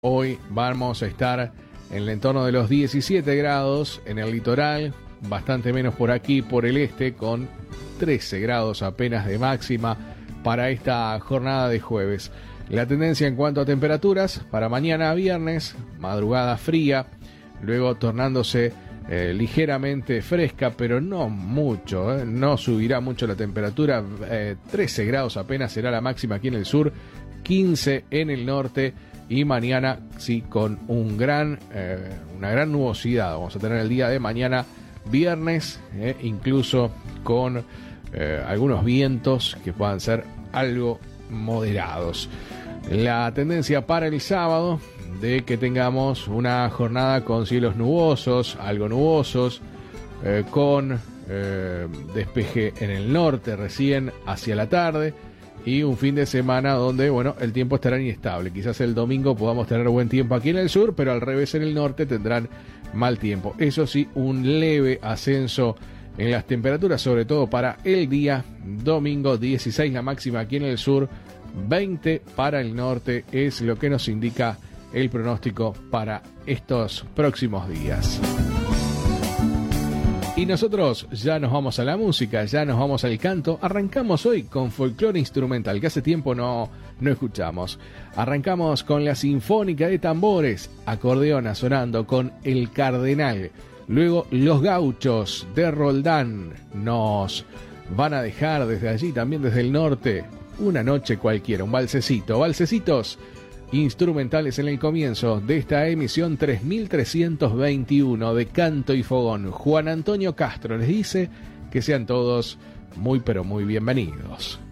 Hoy vamos a estar en el entorno de los 17 grados en el litoral, bastante menos por aquí, por el este, con 13 grados apenas de máxima para esta jornada de jueves. La tendencia en cuanto a temperaturas para mañana viernes, madrugada fría, luego tornándose ligeramente fresca, pero no mucho, no subirá mucho la temperatura, 13 grados apenas será la máxima aquí en el sur, 15 en el norte. Y mañana sí con una gran nubosidad. Vamos a tener el día de mañana viernes, incluso con algunos vientos que puedan ser algo moderados. La tendencia para el sábado de que tengamos una jornada con cielos nubosos, algo nubosos, con despeje en el norte recién hacia la tarde. Y un fin de semana donde, bueno, el tiempo estará inestable. Quizás el domingo podamos tener buen tiempo aquí en el sur, pero al revés en el norte tendrán mal tiempo. Eso sí, un leve ascenso en las temperaturas, sobre todo para el día domingo, 16 la máxima aquí en el sur, 20 para el norte, es lo que nos indica el pronóstico para estos próximos días. Y nosotros ya nos vamos a la música, ya nos vamos al canto. Arrancamos hoy con folclore instrumental, que hace tiempo no escuchamos. Arrancamos con la Sinfónica de Tambores, acordeona sonando con El Cardenal. Luego Los Gauchos de Roldán nos van a dejar desde allí, también desde el norte, Una Noche Cualquiera, un valsecito. Valsecitos instrumentales en el comienzo de esta emisión 3321 de Canto y Fogón. Juan Antonio Castro les dice que sean todos muy pero muy bienvenidos.